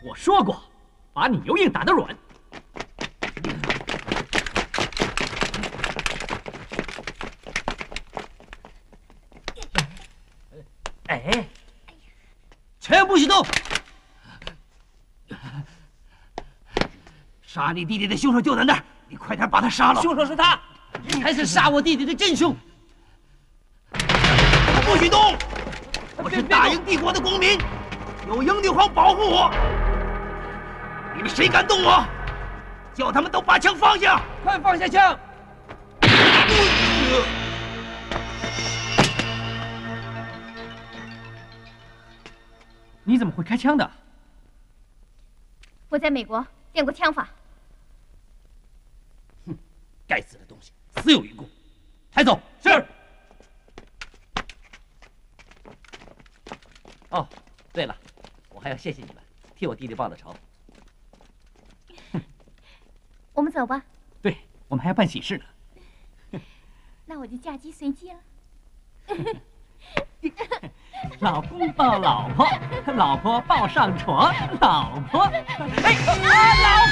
我说过，把你油硬打得软。哎，全部行动！杀你弟弟的凶手就在那儿，你快点把他杀了。凶手是他，才是杀我弟弟的真凶。不许动！我是大英帝国的公民，有英女皇保护我。你们谁敢动我，叫他们都把枪放下！快放下枪！你怎么会开枪的？ 我在美国练过枪法。 哼，该死的东西，死有余辜。抬走。是。哦，对了，我还要谢谢你们，替我弟弟报了仇。 我们走吧。 对，我们还要办喜事呢。 那我就嫁鸡随鸡了。 老公抱老婆，老婆抱上床，老婆，哎啊，老婆。